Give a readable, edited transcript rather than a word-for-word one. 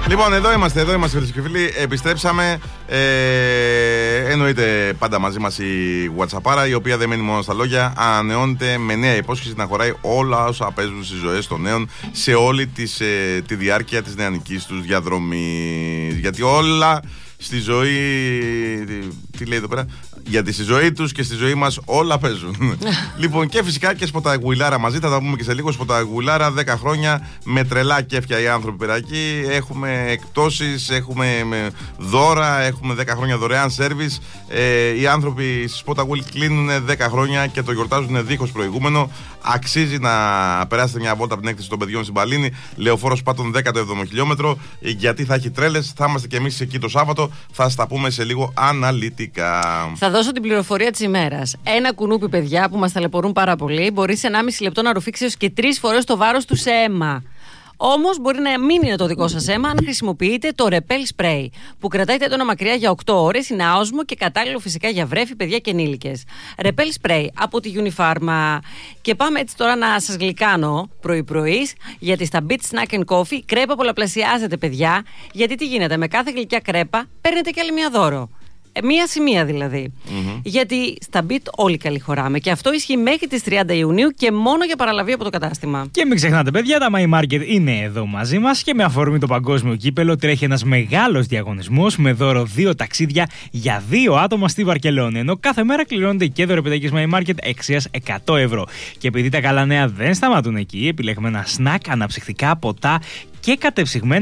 Λοιπόν, εδώ είμαστε φίλοι και φίλοι. Επιστρέψαμε. Εννοείται πάντα μαζί μας η WhatsAppάρα, η οποία δεν μένει μόνο στα λόγια. Ανανεώνεται με νέα υπόσχεση να χωράει όλα όσα παίζουν στις ζωές των νέων σε όλη τη διάρκεια της νεανικής τους διαδρομής. Γιατί όλα στη ζωή. Τι λέει εδώ πέρα? Γιατί στη ζωή τους και στη ζωή μας όλα παίζουν. Λοιπόν, και φυσικά και σποταγουιλάρα μαζί, θα τα πούμε και σε λίγο. Σποταγουιλάρα 10 χρόνια με τρελά κέφια οι άνθρωποι πέρα εκεί. Έχουμε εκπτώσεις, έχουμε δώρα, έχουμε 10 χρόνια δωρεάν σέρβις. Οι άνθρωποι στη Σποταγουιλ κλείνουν 10 χρόνια και το γιορτάζουν δίχως προηγούμενο. Αξίζει να περάσετε μια βόλτα από την έκθεση των παιδιών στην Παλίνη. Λεωφόρος Πάτων 17ο χιλιόμετρο. Γιατί θα έχει τρέλες. Θα είμαστε και εμείς εκεί το Σάββατο. Θα σας τα πούμε σε λίγο αναλυτικά. Θα δώσω την πληροφορία της ημέρας. Ένα κουνούπι, παιδιά, που μας ταλαιπωρούν πάρα πολύ, μπορεί σε 1,5 λεπτό να ρουφήξει έως και 3 φορές το βάρος του σε αίμα. Όμως μπορεί να μην είναι το δικό σας αίμα αν χρησιμοποιείτε το Repel Spray, που κρατάει τα έντονα μακριά για 8 ώρες, είναι άοσμο και κατάλληλο φυσικά για βρέφη, παιδιά και ενήλικες. Repel Spray από τη Unifarma. Και πάμε έτσι τώρα να σας γλυκάνω πρωί-πρωί, γιατί στα Beat Snack and Coffee κρέπα πολλαπλασιάζεται, παιδιά. Γιατί τι γίνεται, με κάθε γλυκιά κρέπα παίρνετε και άλλη μία δώρο. Μία σημεία δηλαδή. Γιατί στα Beat όλοι καλή χωράμε. Και αυτό ισχύει μέχρι τις 30 Ιουνίου και μόνο για παραλαβή από το κατάστημα. Και μην ξεχνάτε, παιδιά, τα My Market είναι εδώ μαζί μας και με αφορμή το παγκόσμιο κύπελο τρέχει ένας μεγάλος διαγωνισμός με δώρο 2 ταξίδια για 2 άτομα στη Βαρκελόνη. Ενώ κάθε μέρα κληρώνονται και δωρεπιταγές My Market αξίας 100 ευρώ. Και επειδή τα καλά νέα δεν σταματούν εκεί, επιλέγουμε ένα σνακ, αναψυκτικά, ποτά και κατεψυγμένα